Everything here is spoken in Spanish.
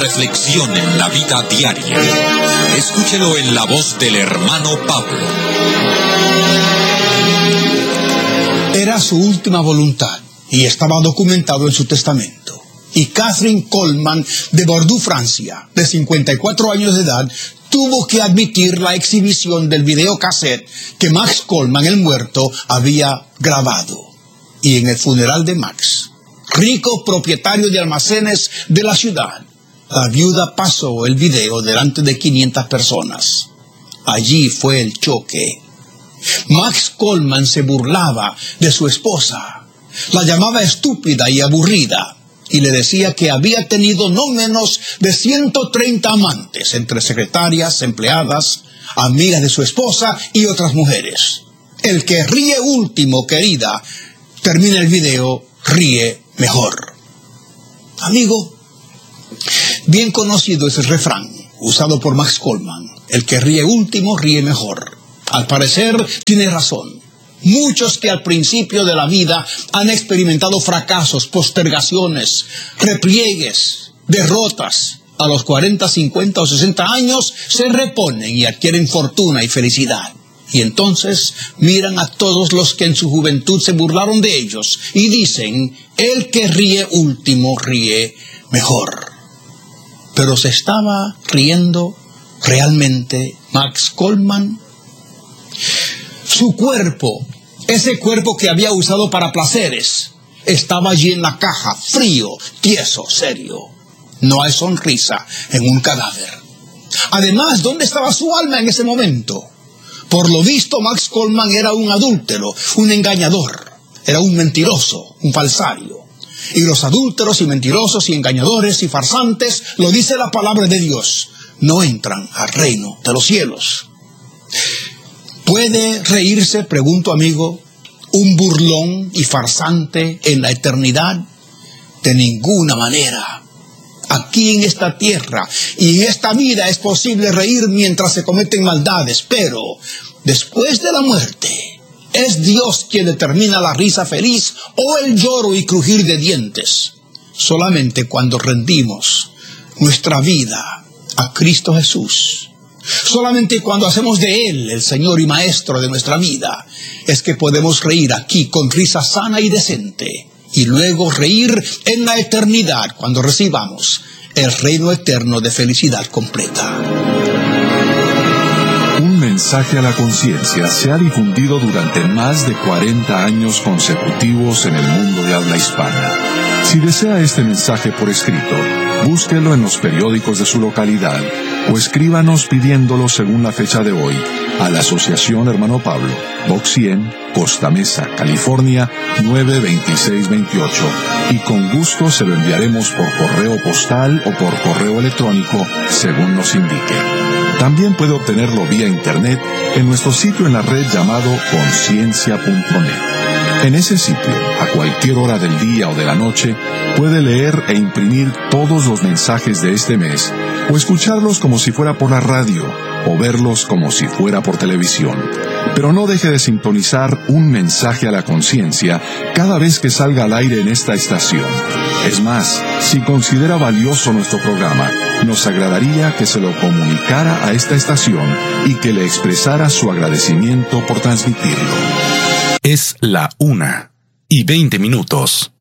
Reflexión en la vida diaria. Escúchelo en la voz del hermano Pablo. Era su última voluntad y estaba documentado en su testamento. Y Catherine Coleman de Bordeaux, Francia, de 54 años de edad, tuvo que admitir la exhibición del videocassette que Max Coleman, el muerto, había grabado. Y en el funeral de Max, rico propietario de almacenes de la ciudad, la viuda pasó el video delante de 500 personas. Allí fue el choque. Max Coleman se burlaba de su esposa, la llamaba estúpida y aburrida, y le decía que había tenido no menos de 130 amantes, entre secretarias, empleadas, amigas de su esposa y otras mujeres. El que ríe último, querida, termina el video, ríe mejor. Amigo, bien conocido es el refrán usado por Max Coleman: el que ríe último, ríe mejor. Al parecer, tiene razón. Muchos que al principio de la vida han experimentado fracasos, postergaciones, repliegues, derrotas, a los 40, 50 o 60 años se reponen y adquieren fortuna y felicidad. Y entonces miran a todos los que en su juventud se burlaron de ellos y dicen: el que ríe último ríe mejor. Pero ¿se estaba riendo realmente Max Coleman? Su cuerpo, ese cuerpo que había usado para placeres, estaba allí en la caja, frío, tieso, serio. No hay sonrisa en un cadáver. Además, ¿dónde estaba su alma en ese momento? Por lo visto, Max Coleman era un adúltero, un engañador, era un mentiroso, un falsario. Y los adúlteros y mentirosos y engañadores y farsantes, lo dice la palabra de Dios, no entran al reino de los cielos. ¿Puede reírse, pregunto amigo, un burlón y farsante en la eternidad? De ninguna manera. Aquí en esta tierra y en esta vida es posible reír mientras se cometen maldades, pero después de la muerte es Dios quien determina la risa feliz o el lloro y crujir de dientes. Solamente cuando rendimos nuestra vida a Cristo Jesús, solamente cuando hacemos de Él el Señor y Maestro de nuestra vida, es que podemos reír aquí con risa sana y decente, y luego reír en la eternidad cuando recibamos el reino eterno de felicidad completa. Un mensaje a la conciencia se ha difundido durante más de 40 años consecutivos en el mundo de habla hispana. Si desea este mensaje por escrito, búsquelo en los periódicos de su localidad o escríbanos pidiéndolo según la fecha de hoy a la Asociación Hermano Pablo, Box 100, Costa Mesa, California, 92628, y con gusto se lo enviaremos por correo postal o por correo electrónico según nos indique. También puede obtenerlo vía internet en nuestro sitio en la red llamado conciencia.net. En ese sitio, a cualquier hora del día o de la noche, puede leer e imprimir todos los mensajes de este mes, o escucharlos como si fuera por la radio, o verlos como si fuera por televisión. Pero no deje de sintonizar un mensaje a la conciencia cada vez que salga al aire en esta estación. Es más, si considera valioso nuestro programa, nos agradaría que se lo comunicara a esta estación y que le expresara su agradecimiento por transmitirlo. Es la 1:20.